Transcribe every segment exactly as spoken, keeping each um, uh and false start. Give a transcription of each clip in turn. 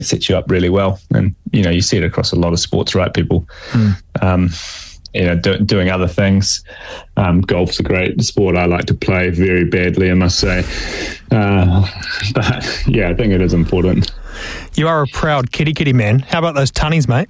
sets you up really well. And, you know, you see it across a lot of sports, right? People, mm. um, you know, do, doing other things. Um, golf's a great sport I like to play very badly, I must say. Uh, but, yeah, I think it is important. You are a proud kitty kitty man. How about those tunnies, mate?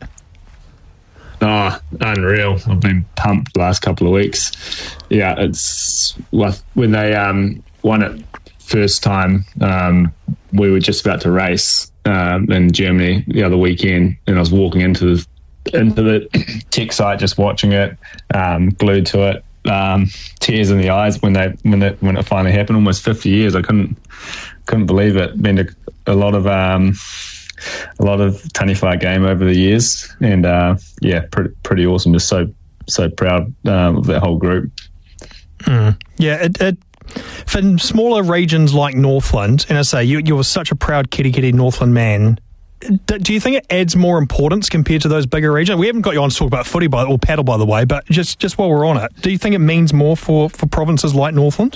Oh, unreal. I've been pumped the last couple of weeks. Yeah, it's well, when they um, won it first time, um, we were just about to race um, in Germany the other weekend, and I was walking into the into the tech site just watching it, um, glued to it, um, tears in the eyes when they when it when it finally happened. Almost fifty years. I couldn't couldn't believe it. Been a, a lot of um, a lot of tunny flight game over the years, and uh, yeah, pretty pretty awesome. Just so so proud um, of that whole group. Mm. Yeah, it, it for smaller regions like Northland, and I say you you were such a proud kitty kitty Northland man. Do you think it adds more importance compared to those bigger regions? We haven't got you on to talk about footy by, or paddle, by the way, but just, just while we're on it, do you think it means more for, for provinces like Northland?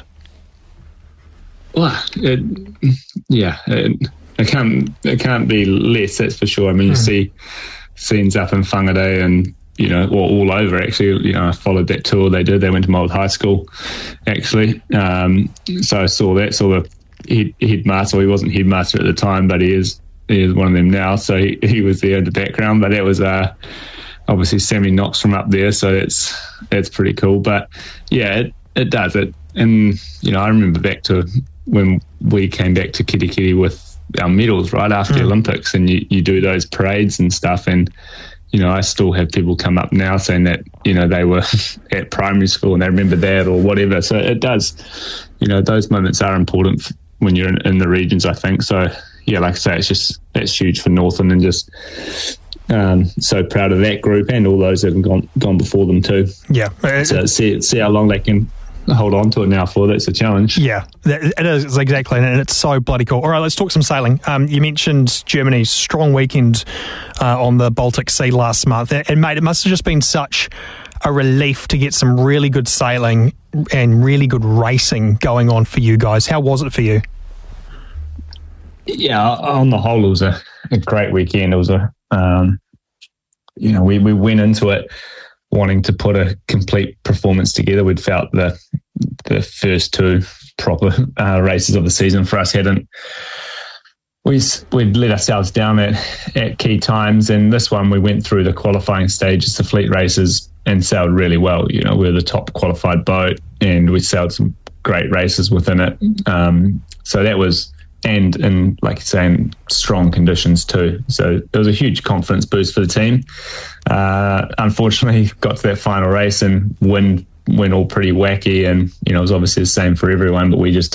Well, it, yeah, it, it can't it can't be less, that's for sure. I mean, you mm. see scenes up in Whangarei and, you know, or all over, actually. You know, I followed that tour they did. They went to my old high school, actually. Um, so I saw that, saw the head, headmaster. Well, he wasn't headmaster at the time, but he is. He is one of them now, so he, he was there in the background. But that was uh, obviously Sammy Knox from up there, so that's that's pretty cool. But yeah, it, it does it. And you know, I remember back to when we came back to Kitty Kitty with our medals right after mm. the Olympics, and you, you do those parades and stuff. And you know, I still have people come up now saying that you know they were at primary school and they remember that or whatever. So it does. You know, those moments are important when you're in, in the regions, I think. So. Yeah, like I say, it's just that's huge for Northland, and just um, so proud of that group and all those that have gone gone before them too. Yeah, so see see how long they can hold on to it now for. That's a challenge. Yeah, it is exactly, and it's so bloody cool. All right, let's talk some sailing. Um, you mentioned Germany's strong weekend uh, on the Baltic Sea last month, and mate, it must have just been such a relief to get some really good sailing and really good racing going on for you guys. How was it for you? Yeah, on the whole, it was a, a great weekend. It was a, um, you know, we, we went into it wanting to put a complete performance together. We'd felt the the first two proper uh, races of the season for us hadn't. We, we'd let ourselves down at, at key times, and this one we went through the qualifying stages, the fleet races, and sailed really well. You know, we were the top qualified boat, and we sailed some great races within it. Um, so that was... and in, like you're saying, strong conditions too. So it was a huge confidence boost for the team. Uh, unfortunately, got to that final race and wind went all pretty wacky, and you know it was obviously the same for everyone, but we just